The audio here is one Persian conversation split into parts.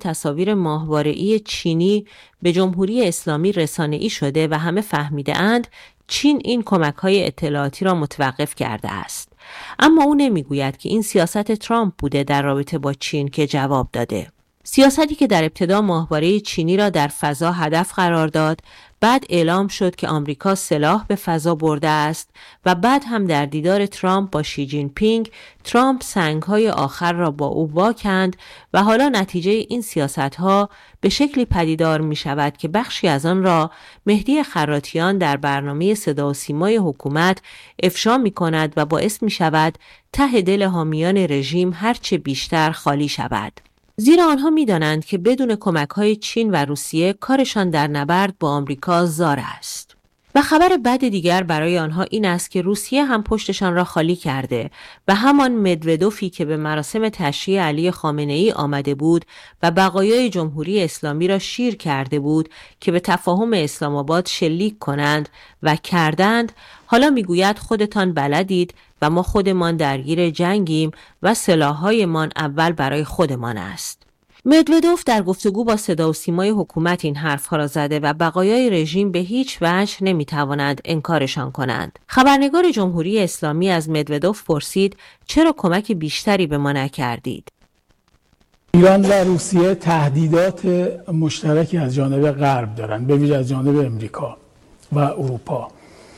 تصاویر ماهواره‌ای چینی به جمهوری اسلامی رسانه‌ای شده و همه فهمیده‌اند چین این کمک‌های اطلاعاتی را متوقف کرده است. اما او نمیگوید که این سیاست ترامپ بوده در رابطه با چین که جواب داده. سیاستی که در ابتدا ماهواره چینی را در فضا هدف قرار داد، بعد اعلام شد که آمریکا سلاح به فضا برده است و بعد هم در دیدار ترامپ با شی جین پینگ، ترامپ سنگ‌های آخر را با او واکند و حالا نتیجه این سیاست‌ها به شکلی پدیدار می‌شود که بخشی از آن را مهدی خراطیان در برنامه صدا و سیمای حکومت افشا می‌کند و باعث می‌شود ته دل حامیان رژیم هرچه بیشتر خالی شود. زیرا آنها می‌دانند که بدون کمک‌های چین و روسیه کارشان در نبرد با آمریکا زار است. و خبر بد دیگر برای آنها این است که روسیه هم پشتشان را خالی کرده و همان مدودوفی که به مراسم تشییع علی خامنه‌ای آمده بود و بقایای جمهوری اسلامی را شیر کرده بود که به تفاهم اسلام آباد شلیک کنند و کردند، حالا میگوید خودتان بلدید و ما خودمان درگیر جنگیم و سلاح‌هایمان اول برای خودمان است. مدودوف در گفتگو با صدا و سیمای حکومت این حرفها را زده و بقایای رژیم به هیچ وجه نمیتوانند انکارشان کنند. خبرنگار جمهوری اسلامی از مدودوف پرسید چرا کمک بیشتری به ما نکردید؟ ایران و روسیه تهدیدات مشترکی از جانب غرب دارند، به ویژه از جانب امریکا و اروپا.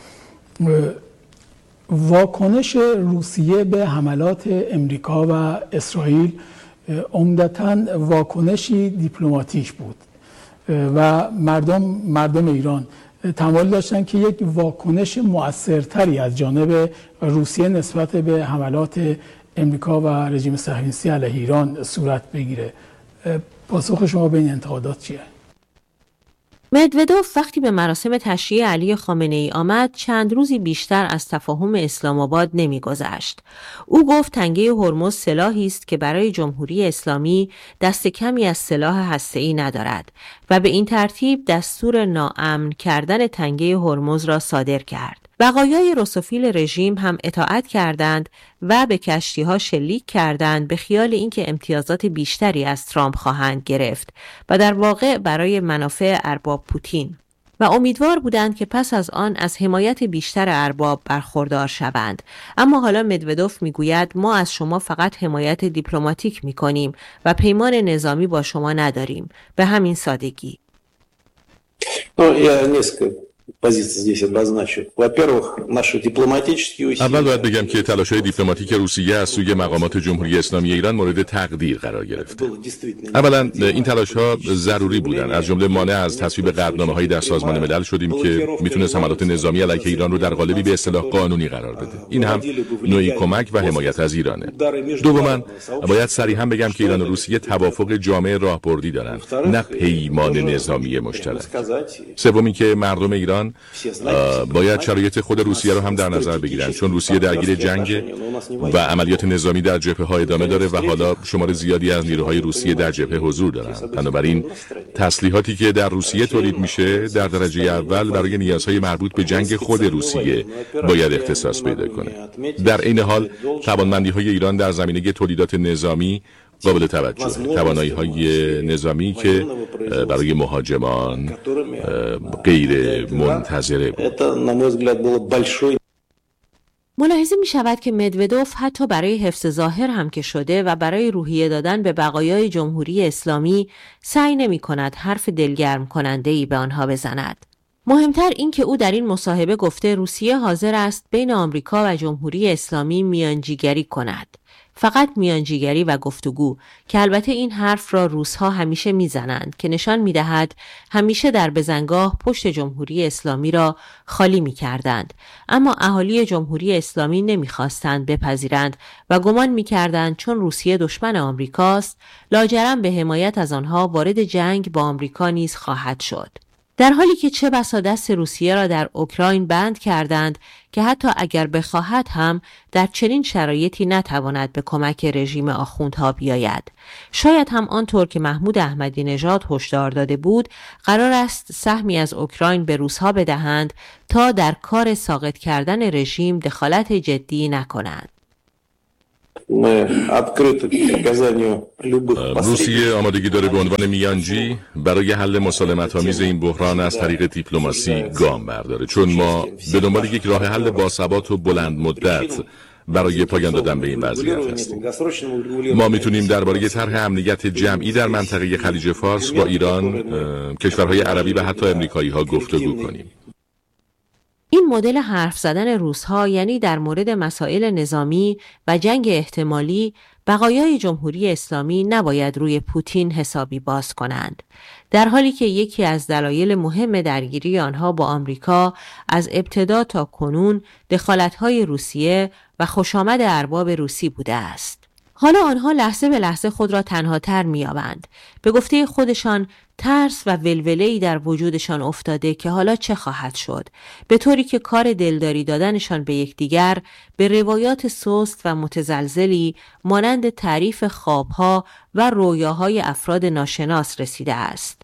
واکنش روسیه به حملات امریکا و اسرائیل عمدتاً واکنشی دیپلماتیک بود و مردم ایران تمایل داشتن که یک واکنش مؤثرتری از جانب روسیه نسبت به حملات امریکا و رژیم صهیونیستی علیه ایران صورت بگیره. پاسخ شما به این انتقادات چیه؟ مدودوف وقتی به مراسم تشییع علی خامنه‌ای آمد چند روزی بیشتر از تفاهم اسلام آباد نمی‌گذشت. او گفت تنگه هرمز سلاحی است که برای جمهوری اسلامی دست کمی از سلاح هسته‌ای ندارد و به این ترتیب دستور ناامن کردن تنگه هرمز را صادر کرد. بقایای روسوفیل رژیم هم اطاعت کردند و به کشتی‌ها شلیک کردند به خیال اینکه امتیازات بیشتری از ترامپ خواهند گرفت و در واقع برای منافع ارباب پوتین و امیدوار بودند که پس از آن از حمایت بیشتر ارباب برخوردار شوند. اما حالا مدودوف میگوید ما از شما فقط حمایت دیپلماتیک میکنیم و پیمان نظامی با شما نداریم. به همین سادگی. اول باید بگم که تلاش‌های دیپلماتیک روسیه از سوی مقامات جمهوری اسلامی ایران مورد تقدیر قرار گرفته. اولا این تلاش‌ها ضروری بودند، از جمله مانع از تصویب قطعنامه‌هایی در سازمان ملل شدیم که میتونست حملات نظامی علیه ایران رو در قالبی به اصطلاح قانونی قرار بده. این هم نوعی کمک و حمایت از ایرانه. دوما باید صریحا بگم که ایران و روسیه توافق جامع راهبردی دارند، نه پیمان نظامی مشترک. سومی که مردم ایران باید شرایط خود روسیه رو هم در نظر بگیرن، چون روسیه درگیر جنگ و عملیات نظامی در جبهه‌ها ادامه داره و حالا شمار زیادی از نیروهای روسیه در جبهه حضور دارند. بنابراین تسلیحاتی که در روسیه تولید میشه در درجه اول برای نیازهای مربوط به جنگ خود روسیه باید اختصاص پیدا کنه. در این حال توانمندی‌های ایران در زمینه تولیدات نظامی قابل توجه، توانایی‌های نظامی که برای مهاجمان غیر منتظره بود. ملاحظه می شود که مدودوف حتی برای حفظ ظاهر هم که شده و برای روحیه دادن به بقایای جمهوری اسلامی سعی نمی کند حرف دلگرم کننده‌ای به آنها بزند. مهمتر این که او در این مصاحبه گفته روسیه حاضر است بین آمریکا و جمهوری اسلامی میانجیگری کند. فقط میانجیگری و گفتگو، که البته این حرف را روس‌ها همیشه میزنند که نشان میدهد همیشه در بزنگاه پشت جمهوری اسلامی را خالی میکردند، اما اهالی جمهوری اسلامی نمیخواستند بپذیرند و گمان میکردند چون روسیه دشمن آمریکاست لاجرم به حمایت از آنها وارد جنگ با آمریکا نیز خواهد شد. در حالی که چه بسا دست روسیه را در اوکراین بند کردند که حتی اگر بخواهد هم در چنین شرایطی نتواند به کمک رژیم آخوندها بیاید. شاید هم آنطور که محمود احمدی نژاد هشدار داده بود قرار است سهمی از اوکراین به روس‌ها بدهند تا در کار ساقط کردن رژیم دخالت جدی نکنند. روسیه آمادگی داره به عنوان میانجی برای حل مسالمت‌آمیز این بحران از طریق دیپلماسی گام برداره، چون ما به دنبال یک راه حل باثبات و بلند مدت برای پایان دادن به این وضعیت هستیم. ما میتونیم درباره طرح امنیت جمعی در منطقه خلیج فارس با ایران، کشورهای عربی و حتی امریکایی‌ها گفتگو کنیم. این مدل حرف زدن روس‌ها، یعنی در مورد مسائل نظامی و جنگ احتمالی، بقایای جمهوری اسلامی نباید روی پوتین حسابی باز کنند، در حالی که یکی از دلایل مهم درگیری آنها با آمریکا از ابتدا تا کنون دخالت‌های روسیه و خوشامد ارباب روسی بوده است. حالا آنها لحظه به لحظه خود را تنهاتر می‌یابند. به گفته خودشان ترس و ولوله‌ای در وجودشان افتاده که حالا چه خواهد شد، به طوری که کار دلداری دادنشان به یکدیگر به روایات سست و متزلزلی مانند تعریف خوابها و رویاهای افراد ناشناس رسیده است.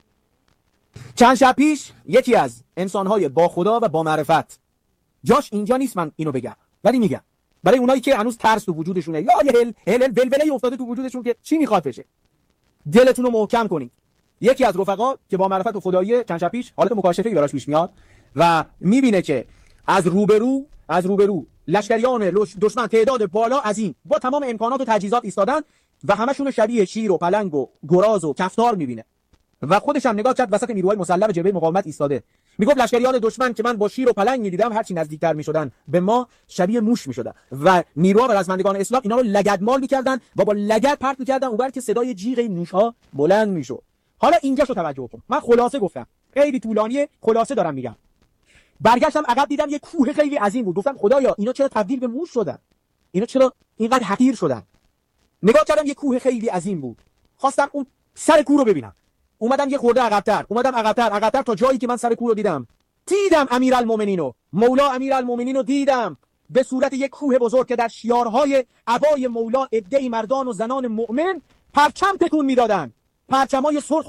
چند شب پیش یکی از انسان‌های با خدا و با معرفت، جاش اینجا نیست من اینو بگم، ولی میگم برای اونایی که هنوز ترس تو وجودشونه یا یه ولوله‌ای افتاده تو وجودشون که چی میخواد بشه، دلتون رو محکم کنید. یکی از رفقا که با معرفت و خدایی چند شب پیش حالت مکاشفه‌ای براش پیش میاد و میبینه که از روبرو لشکریان دشمن تعداد بالا از این با تمام امکانات و تجهیزات ایستادن و همشون شبیه شیر و پلنگ و گراز و کفتار میبینه و خودش هم نگاه کرد وسط نیروهای مسلح جبهه مقاومت ایستاده. میگفت لشکریان دشمن که من با شیر و پلنگ میدیدم هرچی نزدیکتر میشدن به ما شبیه موش میشدن و نیروها و رزمندگان اسلام اینا رو لگدمال میکردن و با لگد پرت میکردن اونور که صدای جیغ موشها بلند میشد. حالا اینجاشو توجه کن، من خلاصه گفتم، خیلی طولانیه، خلاصه دارم میگم. برگشتم عقب دیدم یه کوه خیلی عظیم بود. گفتم خدایا اینا چرا تبدیل به موش شدن؟ اینا چرا اینقدر حقیر شدن؟ نگاه کردم یه کوه خیلی عظیم بود. خواستم اون سر کوه رو ببینم. اومدم یه خورده عقب‌تر تا جایی که من سر کوه رو دیدم امیرالمومنین مولا امیرالمومنین رو دیدم به صورت یک کوه بزرگ که در شیارهای عبای مولا عده‌ای مردان و زنان مؤمن پرچم تکون میدادن. پرچمای سرخ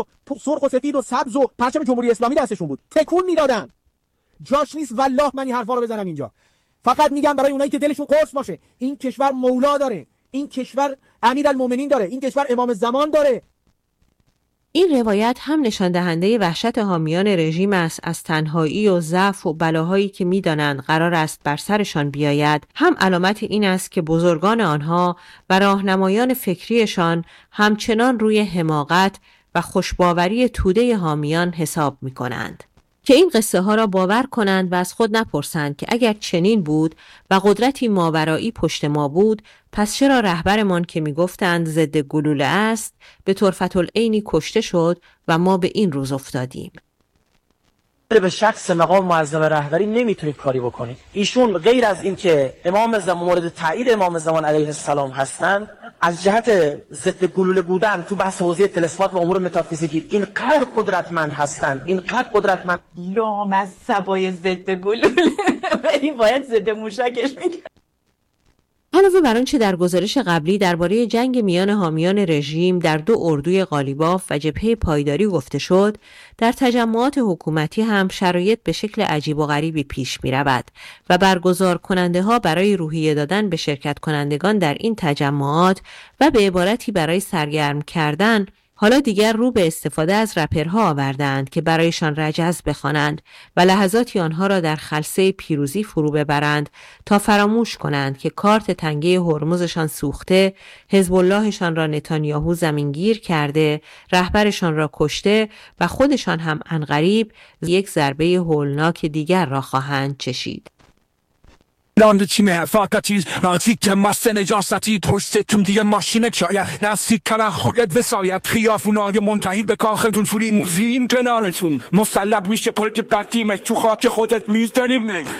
و سفید و سبز و پرچم جمهوری اسلامی دستشون بود، تکون میدادن. جاش نیست والله من این حرفا رو بزنم اینجا. فقط میگم برای اونایی که دلشون قرص باشه، این کشور مولا داره، این کشور امیرالمومنین داره، این کشور امام زمان داره. این روایت هم نشان دهنده وحشت حامیان رژیم است از تنهایی و ضعف و بلاهایی که می‌دانند قرار است بر سرشان بیاید، هم علامت این است که بزرگان آنها و راهنمایان فکریشان همچنان روی حماقت و خوشباوری توده حامیان حساب می‌کنند. که این قصه ها را باور کنند و از خود نپرسند که اگر چنین بود و قدرتی ماورایی پشت ما بود، پس چرا رهبرمان که می گفتند ضد گلوله است به طرفت العینی کشته شد و ما به این روز افتادیم؟ به شخص مقام معظم رهبری نمیتونید کاری بکنید. ایشون غیر از این که امام زمان مورد تایید امام زمان علیه السلام هستند، از جهت ضد گلوله بودن تو بحث حوزه تلسمات و امور متافیزیکی اینقدر قدرتمند هستند، اینقدر قدرتمند لامصبای ضد گلوله ولی باید ضد موشکش میگه. علاوه بر آنچه در گزارش قبلی درباره جنگ میان حامیان رژیم در دو اردوی قالیباف و جبهه پایداری گفته شد، در تجمعات حکومتی هم شرایط به شکل عجیب و غریبی پیش می رود و برگزار کننده ها برای روحیه دادن به شرکت کنندگان در این تجمعات و به عبارتی برای سرگرم کردن حالا دیگر رو به استفاده از رپرها آوردند که برایشان رجز بخوانند و لحظاتی آنها را در خلسه پیروزی فرو ببرند تا فراموش کنند که کارت تنگه هرمزشان سوخته، حزب اللهشان را نتانیاهو زمینگیر کرده، رهبرشان را کشته و خودشان هم عنقریب یک ضربه هولناک دیگر را خواهند چشید. لاند چیمه فقط چیز نزدیک مسته نجاستی پشتتون دیگه ماشینه چایه نزدیک کنه خودت وسایت خیافونای منتهی به کاختون فوری موزین کنارتون مسلب میشه پلک بدیمه تو خاک خودت میزدنیم نه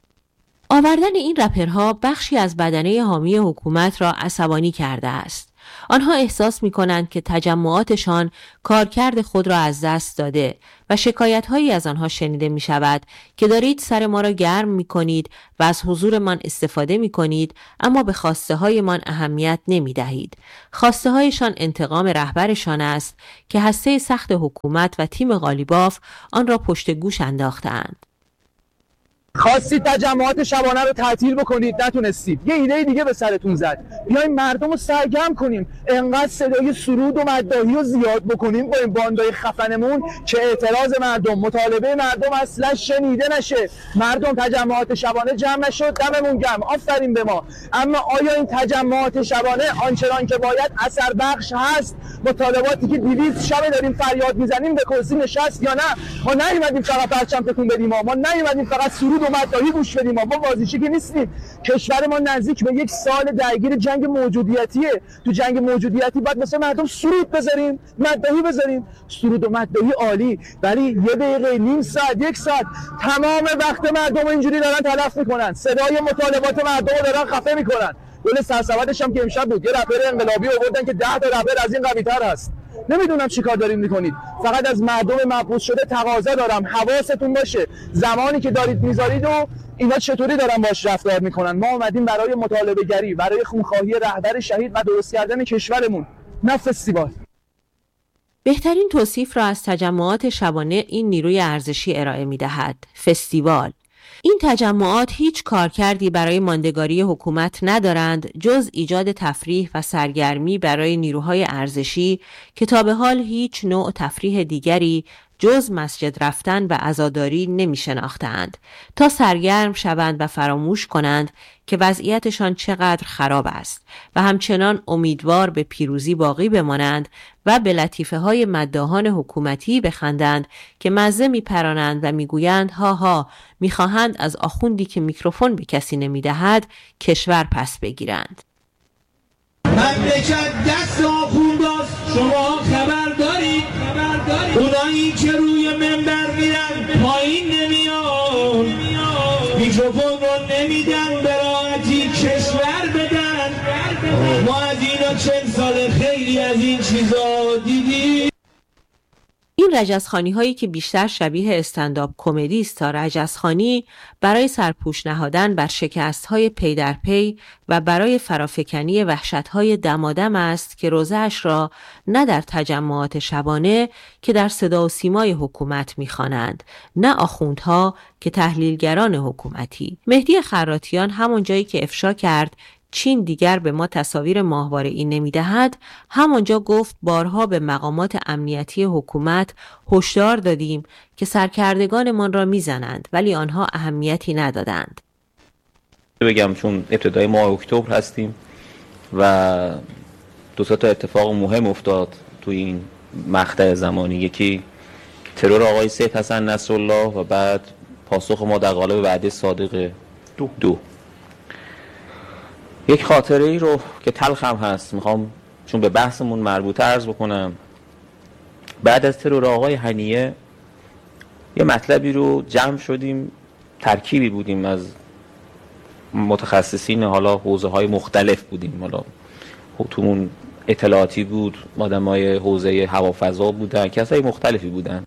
آوردن این رپرها بخشی از بدنه حامی حکومت را عصبانی کرده است. آنها احساس می‌کنند که تجمعاتشان کارکرد خود را از دست داده و شکایت‌هایی از آنها شنیده می‌شود که دارید سر ما را گرم می‌کنید و از حضورمان استفاده می‌کنید، اما به خواسته‌هایمان اهمیت نمی‌دهید. خواسته‌هایشان انتقام رهبرشان است که هسته سخت حکومت و تیم قالیباف آن را پشت گوش انداخته‌اند. خواستید تجمعات شبانه رو تعطیل بکنید، نتونستید. یه ایده دیگه به سرتون زد، بیایم مردم رو سرگرم کنیم، انقدر صدای سرود و مداحی رو زیاد بکنیم با این باندای خفنمون که اعتراض مردم، مطالبه مردم اصلا شنیده نشه، مردم تجمعات شبانه جمع نشد، دممون گرم، آفرین به ما. اما آیا این تجمعات شبانه آنچنان که باید اثر بخش هست؟ مطالباتی که 200 شب داریم فریاد میزنیم به کرسی نشست یا نه؟ ما نیومدیم فقط پرچم تکون بدیم، ما نیومدیم فقط سرود و مداحی گوش بدیم، ما بازیچی که نیستیم. کشور ما نزدیک به 1 سال درگیر جنگ موجودیتیه. تو جنگ موجودیتی باید مثلا مردم سرود بذاریم، مداحی بذاریم، سرود و مداحی عالی، ولی 1 دقیقه، نیم ساعت، 1 ساعت تمام وقت مردم اینجوری دارن تلف میکنن، صدای مطالبات مردم رو دارن خفه میکنن. گل سرسبدش هم که امشب بود، یه رپر انقلابی آوردن که 10 تا رپر از این قوی‌تر هست. نمیدونم چیکار دارین میکنید. فقط از مردم مبعوث شده تقاضا دارم حواستون باشه زمانی که دارید میذارید و اینا چطوری دارن باش رفتار میکنن. ما اومدیم برای مطالبه گری، برای خونخواهی رهبر شهید و درست کردن کشورمون، نه فستیوال. بهترین توصیف را از تجمعات شبانه این نیروی ارزشی ارائه میدهد: فستیوال. این تجمعات هیچ کارکردی برای ماندگاری حکومت ندارند جز ایجاد تفریح و سرگرمی برای نیروهای ارزشی که تا به حال هیچ نوع تفریح دیگری جز مسجد رفتن و عزاداری نمی شناختند تا سرگرم شوند و فراموش کنند که وضعیتشان چقدر خراب است و همچنان امیدوار به پیروزی باقی بمانند و به لطیفه های مداحان حکومتی بخندند که مزه می پرانند و می گویند ها ها، می خواهند از آخوندی که میکروفون به کسی نمی دهد کشور پس بگیرند. مملکت دست آخونداست، شما خبر دارید؟ اونایی که روی منبر میرن پایین نمیان، میکروفون رو نمیدن به راحتی کشور بدن. ما از اینا 40 سال خیلی از این چیزا دیدیم. این رجزخوانی هایی که بیشتر شبیه استندآپ کمدی است تا رجزخوانی برای سرپوش نهادن بر شکست های پی در پی و برای فرافکنی وحشت های دمادم است که روزه‌اش را نه در تجمعات شبانه که در صدا و سیمای حکومت می‌خوانند، نه آخوندها که تحلیلگران حکومتی. مهدی خراتیان همون جایی که افشا کرد چین دیگر به ما تصاویر ماهواره‌ای نمی‌دهد، همانجا گفت بارها به مقامات امنیتی حکومت هشدار دادیم که سرکردگانمان را می‌زنند ولی آنها اهمیتی ندادند. بگم چون ابتدای ماه اکتبر هستیم و 2 تا اتفاق مهم افتاد تو این مقطع زمانی. یکی ترور آقای سید حسن نصرالله و بعد پاسخ ما در قالب وعده صادق 2. یک خاطره ای رو که تلخ هم هست میخوام چون به بحثمون مربوطه عرض بکنم. بعد از ترور آقای هنیه یه مطلبی رو جمع شدیم، ترکیبی بودیم از متخصصین، حالا حوزه‌های مختلف بودیم، حالا تومون اطلاعاتی بود، آدمای حوزه هوافضا بودن، کسای مختلفی بودن.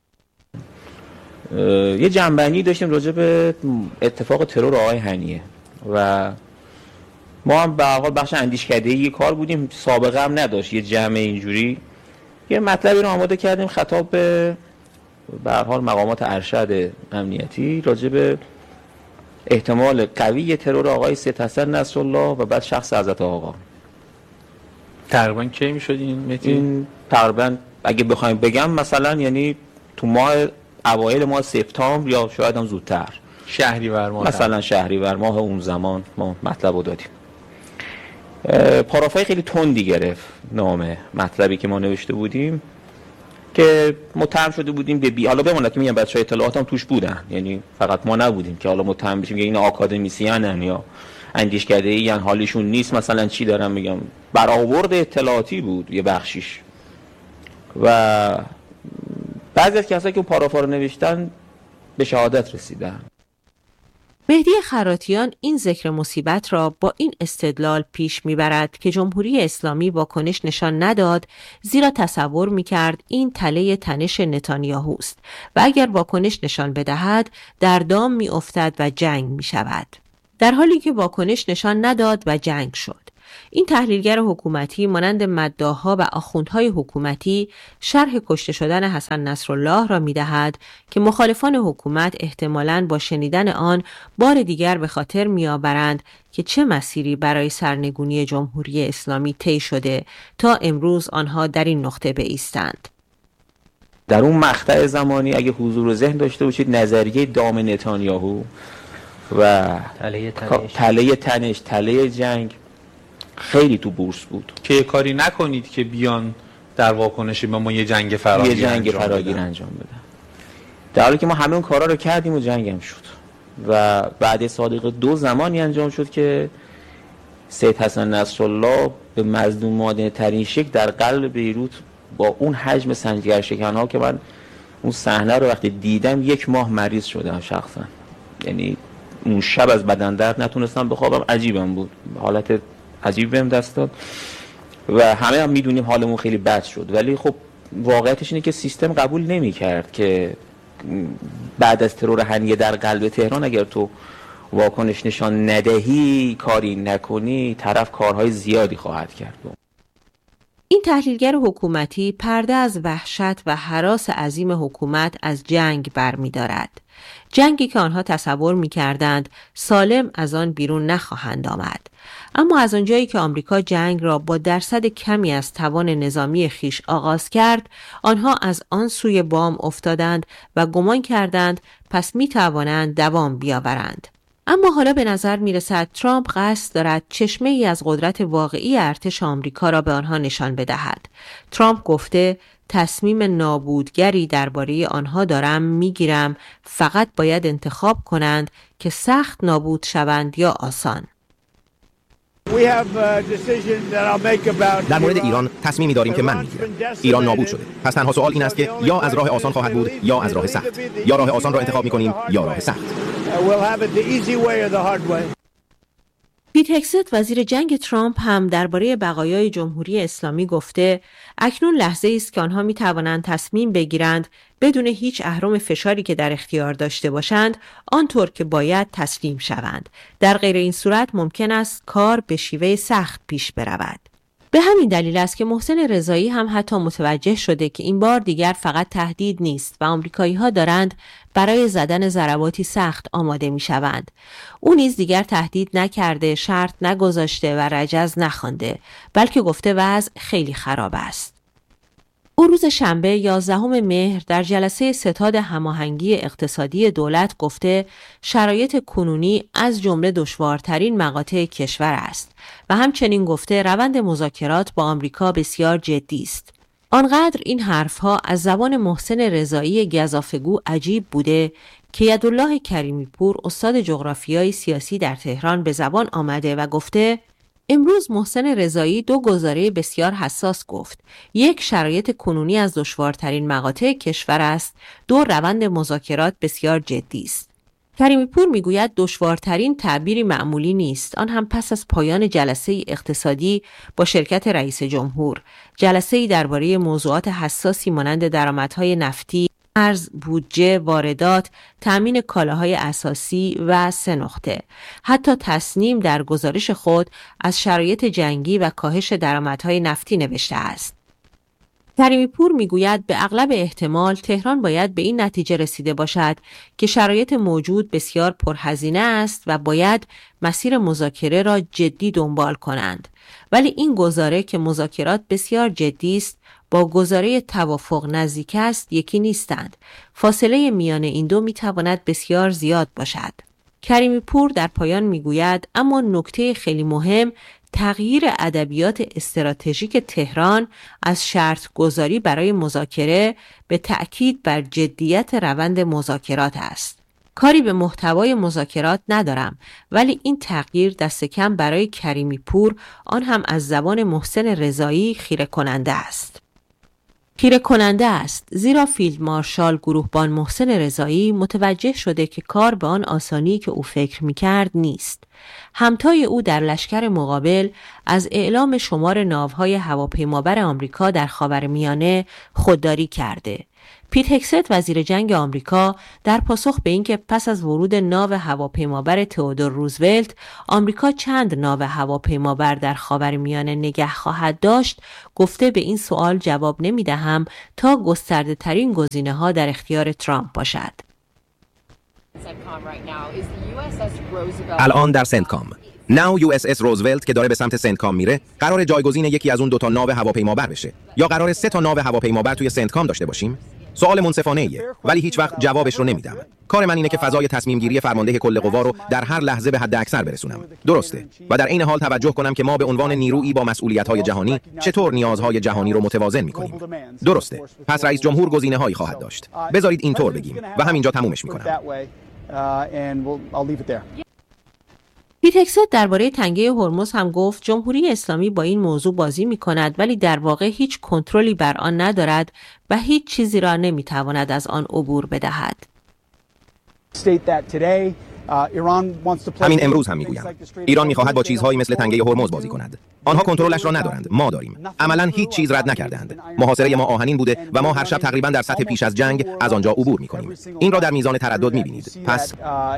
یه جنبندی داشتیم راجع به اتفاق ترور آقای هنیه و ما هم به هر حال بخش اندیشکده‌ای کار بودیم، سابقه هم نداشت یه جمع اینجوری. یه مطلبی رو آماده کردیم خطاب به هر حال مقامات ارشد امنیتی راجع به احتمال قوی ترور آقای سید حسن نصرالله و بعد شخص حضرت آقا. تقریبا کی میشد این تقریبا اگه بخوایم بگم مثلا یعنی تو ماه اوایل ماه سپتامبر یا شاید هم زودتر، شهریور ماه، مثلا شهریور ماه اون زمان ما مطلب رو دادیم. پارافای خیلی تندی گرفت نامه مطلبی که ما نوشته بودیم که متهم شده بودیم به حالا بماند که میگم بچه‌ها اطلاعات هم توش بودن، یعنی فقط ما نبودیم که حالا متهم بشیم که این آکادمیسیانن یا اندیشکده‌ای یعنی حالیشون نیست، مثلا چی دارم میگم، برآورد اطلاعاتی بود یه بخشیش. و بعضی از کسایی که پارافا رو نوشتن به شهادت رسیدن. مهدی خراتیان این ذکر مصیبت را با این استدلال پیش میبرد که جمهوری اسلامی واکنش نشان نداد، زیرا تصور میکرد این تله تنش نتانیاهوست و اگر واکنش نشان بدهد در دام میافتد و جنگ میشود، در حالی که واکنش نشان نداد و جنگ شد. این تحلیلگر حکومتی مانند مداح‌ها و آخوندهای حکومتی شرح کشته شدن حسن نصرالله را می‌دهد که مخالفان حکومت احتمالاً با شنیدن آن بار دیگر به خاطر می‌آورند که چه مسیری برای سرنگونی جمهوری اسلامی طی شده تا امروز آنها در این نقطه بایستند. در اون مقطع زمانی اگه حضور ذهن داشته باشید، نظریه دام نتانیاهو و تله جنگ خیلی تو بورس بود که یه کاری نکنید که بیان در واکنش به ما یه جنگ فراگیر انجام بدن. در حالی که ما همه اون کارا رو کردیم و جنگ هم شد و بعد صادق 2 زمانی انجام شد که سید حسن نصرالله به مظلومانه ترین شکل در قلب بیروت با اون حجم سنجرشکن‌ها که من اون صحنه رو وقتی دیدم 1 ماه مریض شدم شخصا. یعنی اون شب از بدن درد نتونستم بخوابم، عجیبم بود، حالت عجیب بهم دست داد و همه هم میدونیم حالمون خیلی بد شد. ولی خب واقعیتش اینه که سیستم قبول نمی‌کرد که بعد از ترور هنیه در قلب تهران اگر تو واکنش نشان ندهی، کاری نکنی، طرف کارهای زیادی خواهد کرد. این تحلیلگر حکومتی پرده از وحشت و هراس عظیم حکومت از جنگ برمی‌دارد. جنگی که آنها تصور می‌کردند سالم از آن بیرون نخواهند آمد. اما از آنجایی که آمریکا جنگ را با درصد کمی از توان نظامی خیش آغاز کرد، آنها از آن سوی بام افتادند و گمان کردند پس می‌توانند دوام بیاورند. اما حالا به نظر می‌رسد ترامپ قصد دارد چشمه‌ای از قدرت واقعی ارتش آمریکا را به آنها نشان بدهد. ترامپ گفته تصمیم نابودگری درباره آنها دارم میگیرم، فقط باید انتخاب کنند که سخت نابود شوند یا آسان. در مورد ایران تصمیمی داریم که من میگیرم. ایران نابود شده. پس تنها سوال این است که یا از راه آسان خواهد بود یا از راه سخت. یا راه آسان را انتخاب میکنیم یا راه سخت. پیت هگست وزیر جنگ ترامپ هم درباره بقایای جمهوری اسلامی گفته اکنون لحظه است که آنها می توانند تصمیم بگیرند بدون هیچ اهرم فشاری که در اختیار داشته باشند آنطور که باید تسلیم شوند. در غیر این صورت ممکن است کار به شیوه سخت پیش برود. به همین دلیل است که محسن رضایی هم حتی متوجه شده که این بار دیگر فقط تهدید نیست و آمریکایی‌ها دارند برای زدن ضرباتی سخت آماده می‌شوند. او نیز دیگر تهدید نکرده، شرط نگذاشته و رجز نخوانده، بلکه گفته وضع خیلی خراب است. او روز شنبه 11 مهر در جلسه ستاد هماهنگی اقتصادی دولت گفته شرایط کنونی از جمله دشوارترین مقاطع کشور است و همچنین گفته روند مذاکرات با آمریکا بسیار جدی است. آنقدر این حرفها از زبان محسن رضایی گزافه‌گو عجیب بوده که یدالله کریمی پور استاد جغرافیای سیاسی در تهران به زبان آمده و گفته امروز محسن رضایی 2 گزاره بسیار حساس گفت. 1 شرایط کنونی از دشوارترین مقاطع کشور است، 2 روند مذاکرات بسیار جدی است. کریمی پور میگوید دشوارترین تعبیری معمولی نیست، آن هم پس از پایان جلسه اقتصادی با شرکت رئیس جمهور، جلسه‌ای درباره موضوعات حساسی مانند درآمدهای نفتی، ارز، بودجه، واردات، تامین کالاهای اساسی و 3 نقطه. حتی تصنیم در گزارش خود از شرایط جنگی و کاهش درآمدهای نفتی نوشته است. کریمی پور میگوید به اغلب احتمال تهران باید به این نتیجه رسیده باشد که شرایط موجود بسیار پرهزینه است و باید مسیر مذاکره را جدی دنبال کنند. ولی این گزاره که مذاکرات بسیار جدی است با گزاره توافق نزدیک است یکی نیستند. فاصله میان این دو میتواند بسیار زیاد باشد. کریمی پور در پایان میگوید اما نکته خیلی مهم تغییر ادبیات استراتژیک تهران از شرط گذاری برای مذاکره به تأکید بر جدیت روند مذاکرات است. کاری به محتوای مذاکرات ندارم، ولی این تغییر دست کم برای کریمی پور آن هم از زبان محسن رضایی خیره کننده است. خیره کننده است، زیرا فیلد مارشال گروهبان محسن رضایی متوجه شده که کار به آن آسانی که او فکر می‌کرد نیست. همتای او در لشکر مقابل از اعلام شمار ناوهای هواپیمابر آمریکا در خاورمیانه خودداری کرده. پیت هکست وزیر جنگ آمریکا در پاسخ به اینکه پس از ورود ناو هواپیمابر تئودور روزولت آمریکا چند ناو هواپیمابر در خاورمیانه نگه خواهد داشت، گفته به این سوال جواب نمی‌دهم تا گسترده ترین گزینه‌ها در اختیار ترامپ باشد. الان در سنتکام ناو USS روزولت که داره به سمت سنتکام میره قرار جایگزین یکی از اون 2 ناو هواپیمابر بشه یا قرار 3 ناو هواپیمابر توی سنتکام داشته باشیم؟ سوال منصفانه ایه، ولی هیچ وقت جوابش رو نمیدم. کار من اینه که فضای تصمیم گیری فرمانده کل قوا رو در هر لحظه به حد اکثر برسونم. درسته. و در این حال توجه کنم که ما به عنوان نیرویی با مسئولیت‌های جهانی چطور نیازهای جهانی رو متوازن می‌کنیم. درسته. پس رئیس جمهور گزینه‌هایی خواهد داشت. بذارید اینطور بگیم و همینجا تمومش می‌کنم. پیت هکست درباره تنگه هرمز هم گفت جمهوری اسلامی با این موضوع بازی می کند ولی در واقع هیچ کنترلی بر آن ندارد و هیچ چیزی را نمی تواند از آن عبور بدهد. همین امروز هم میگویم ایران میخواهد با چیزهایی مثل تنگه هرمز بازی کند. آنها کنترلش را ندارند، ما داریم. عملاً هیچ چیز رد نکردند. محاصره ما آهنین بوده و ما هر شب تقریباً در سطح پیش از جنگ از آنجا عبور میکنیم. این را در میزان تردد میبینید. پس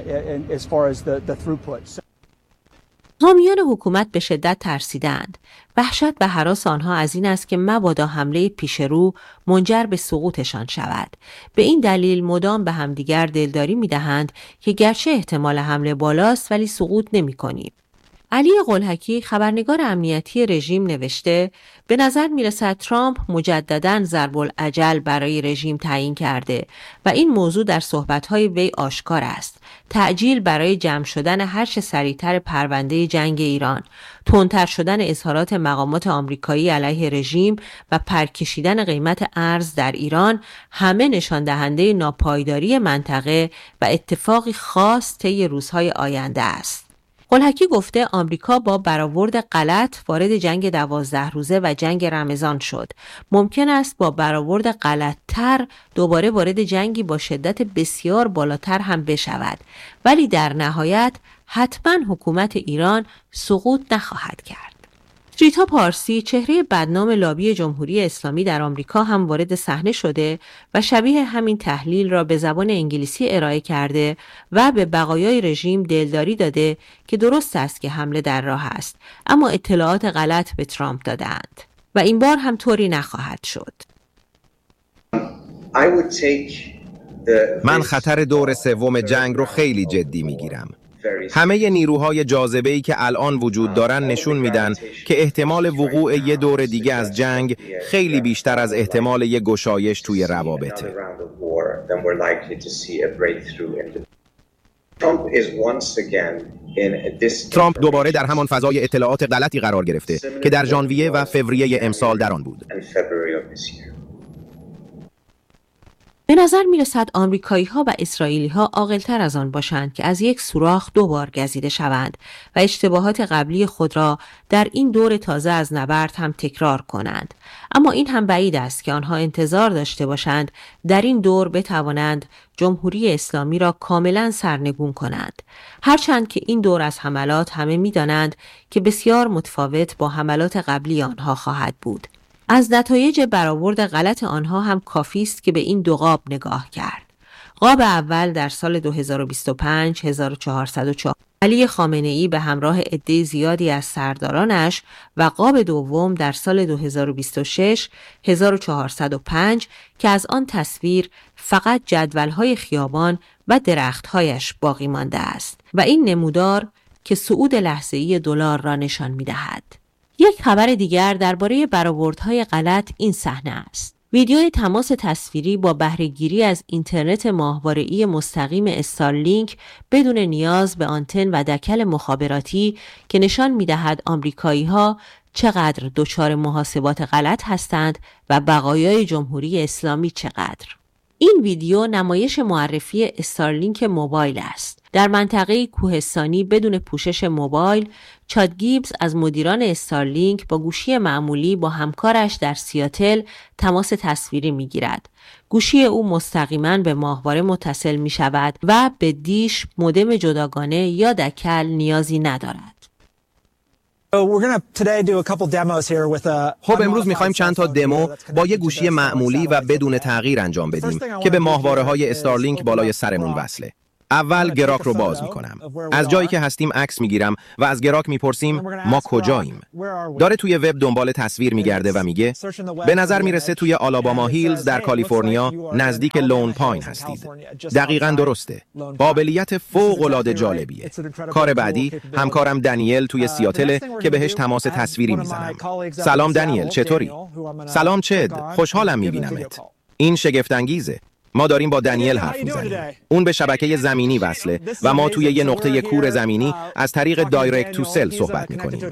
حامیان حکومت به شدت ترسیدند. وحشت و هراس آنها از این است که مبادا حمله پیش رو منجر به سقوطشان شود. به این دلیل مدام به همدیگر دلداری می‌دهند که گرچه احتمال حمله بالاست ولی سقوط نمی‌کنیم. علی قلهکی خبرنگار امنیتی رژیم نوشته به نظر میرسد ترامپ مجدداً ضرب الاجل برای رژیم تعیین کرده و این موضوع در صحبت‌های وی آشکار است. تعجیل برای جمع شدن هر چه سریعتر پرونده جنگ ایران، تندتر شدن اظهارات مقامات آمریکایی علیه رژیم و پرکشیدن قیمت ارز در ایران همه نشان دهنده ناپایداری منطقه و اتفاقی خاص طی روزهای آینده است. قلهکی گفته آمریکا با برآورد غلط وارد جنگ 12 روزه و جنگ رمضان شد. ممکن است با برآورد غلط‌تر دوباره وارد جنگی با شدت بسیار بالاتر هم بشود، ولی در نهایت حتما حکومت ایران سقوط نخواهد کرد. ریتا پارسی چهره بدنام لابی جمهوری اسلامی در آمریکا هم وارد صحنه شده و شبیه همین تحلیل را به زبان انگلیسی ارائه کرده و به بقایای رژیم دلداری داده که درست است که حمله در راه است، اما اطلاعات غلط به ترامپ دادند و این بار هم طوری نخواهد شد. من خطر دور سوم جنگ رو خیلی جدی میگیرم. همه نیروهای جاذبه‌ای که الان وجود دارن نشون میدن که احتمال وقوع یه دور دیگه از جنگ خیلی بیشتر از احتمال یه گشایش توی روابطه. ترامپ دوباره در همان فضای اطلاعات غلطی قرار گرفته که در ژانویه و فوریه امسال در آن بود. به نظر می رسد آمریکایی ها و اسرائیلی ها عاقل‌تر از آن باشند که از یک سوراخ 2 بار گزیده شوند و اشتباهات قبلی خود را در این دور تازه از نبرد هم تکرار کنند. اما این هم بعید است که آنها انتظار داشته باشند در این دور بتوانند جمهوری اسلامی را کاملا سرنگون کنند. هرچند که این دور از حملات همه می دانند که بسیار متفاوت با حملات قبلی آنها خواهد بود. از نتایج برآورد غلط آنها هم کافی است که به این 2 قاب نگاه کرد. قاب اول در سال 2025 1404 علی خامنه‌ای به همراه عده زیادی از سردارانش و قاب دوم در سال 2026 1405 که از آن تصویر فقط جدول‌های خیابان و درخت‌هایش باقی مانده است و این نمودار که صعود لحظه‌ای دلار را نشان می‌دهد. یک خبر دیگر درباره برآوردهای غلط این صحنه است. ویدیوی تماس تصویری با بهره‌گیری از اینترنت ماهواره‌ای مستقیم استارلینک بدون نیاز به آنتن و دکل مخابراتی که نشان می‌دهد آمریکایی‌ها چقدر دچار محاسبات غلط هستند و بقایای جمهوری اسلامی چقدر. این ویدیو نمایش معرفی استارلینک موبایل است. در منطقه کوهستانی بدون پوشش موبایل، چاد گیبز از مدیران استارلینک با گوشی معمولی با همکارش در سیاتل تماس تصویری می‌گیرد. گوشی او مستقیما به ماهواره متصل می‌شود و به دیش، مودم جداگانه یا دکل نیازی ندارد. خب امروز می‌خوایم چند تا دمو با یه گوشی معمولی و بدون تغییر انجام بدیم که به ماهواره‌های استارلینک بالای سرمون وصله. اول گراک رو باز میکنم. از جایی که هستیم عکس میگیرم و از گراک میپرسیم ما کجاییم. داره توی وب دنبال تصویر میگرده و میگه به نظر میرسه توی آلاباما هیلز در کالیفرنیا نزدیک لون پاین هستید. دقیقاً درسته. قابلیت فوق‌العاده جالبیه. کار بعدی همکارم دنیل توی سیاتل که بهش تماس تصویری میزنم. سلام دنیل، چطوری؟ سلام چد، خوشحالم میبینمت. این شگفت انگیزه. ما داریم با دنیل حرف میزنیم. اون به شبکه زمینی وصله و ما توی یه نقطه کور زمینی از طریق دایرکت تو سل صحبت میکنیم.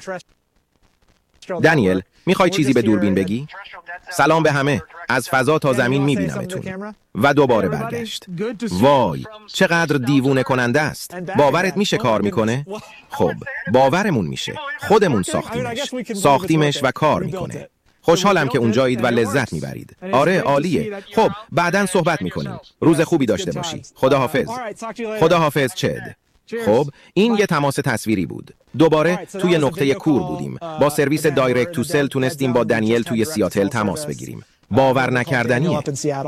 دنیل، میخوای چیزی به دوربین بگی؟ سلام به همه. از فضا تا زمین میبینمتون. و دوباره برگشت. وای، چقدر دیوونه کننده است. باورت میشه کار میکنه؟ خب، باورمون میشه. خودمون ساختیمش و کار میکنه. خوشحالم که اونجایید و لذت میبرید. آره عالیه. خب بعداً صحبت میکنیم. روز خوبی داشته باشی. خداحافظ. خداحافظ چد. خب این یه تماس تصویری بود. دوباره توی نقطه کور بودیم. با سرویس دایرکت تو سل تونستیم با دنیل توی سیاتل تماس بگیریم. باور نکردنیه.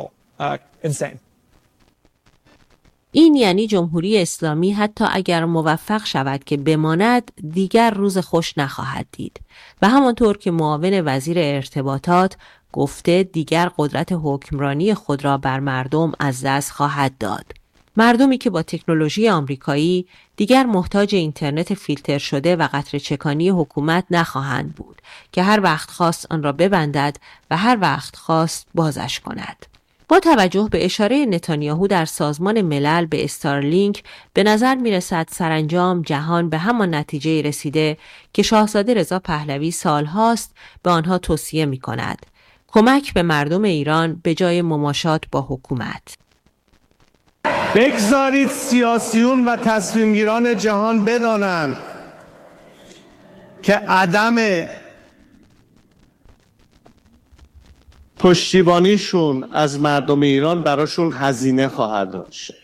این یعنی جمهوری اسلامی حتی اگر موفق شود که بماند دیگر روز خوش نخواهد دید و همانطور که معاون وزیر ارتباطات گفته دیگر قدرت حکمرانی خود را بر مردم از دست خواهد داد. مردمی که با تکنولوژی آمریکایی دیگر محتاج اینترنت فیلتر شده و قطره چکانی حکومت نخواهند بود که هر وقت خواست آن را ببندد و هر وقت خواست بازش کند. با توجه به اشاره نتانیاهو در سازمان ملل به استارلینک به نظر می رسد سرانجام جهان به همان نتیجه رسیده که شاهزاده رضا پهلوی سالهاست به آنها توصیه می کند. کمک به مردم ایران به جای مماشات با حکومت. بگذارید سیاسیون و تصمیمگیران جهان بدانند که عدم پشتیبانیشون از مردم ایران براشون هزینه خواهد داشت.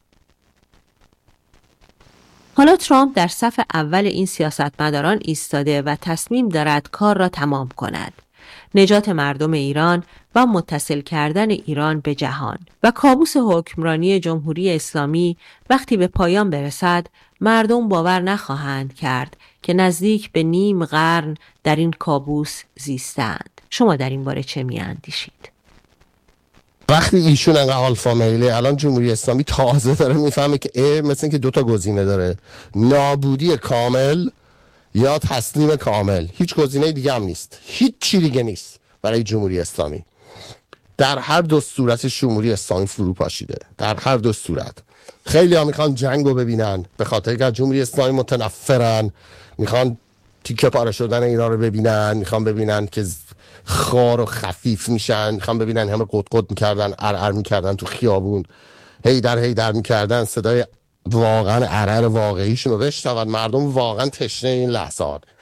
حالا ترامپ در صف اول این سیاستمداران ایستاده و تصمیم دارد کار را تمام کند. نجات مردم ایران و متصل کردن ایران به جهان و کابوس حکمرانی جمهوری اسلامی وقتی به پایان برسد مردم باور نخواهند کرد که نزدیک به نیم قرن در این کابوس زیستند. شما در این باره چه می‌اندیشید؟ وقتی ایشون انقدر آلفا میله، الان جمهوری اسلامی تازه داره میفهمه که مثل اینکه دوتا گزینه داره، نابودی کامل یا تسلیم کامل. هیچ گزینه دیگه هم نیست، هیچ چی دیگه نیست برای جمهوری اسلامی. در هر دو صورت جمهوری اسلامی فرو پاشیده، در هر دو صورت. خیلی ها میخوان جنگ رو ببینن به خاطر که جمهوری اسلامی متنفرن، میخوان تیکه پاره شدن ایران رو ببینن، میخوان ببینن که خار و خفیف میشن، میخوان ببینن همه قد میکردن، ارعر میکردن تو خیابون، هیدر میکردن، صدای واقعا ارعر واقعیشون رو بشنون. مردم واقعا تشنه این لحظات.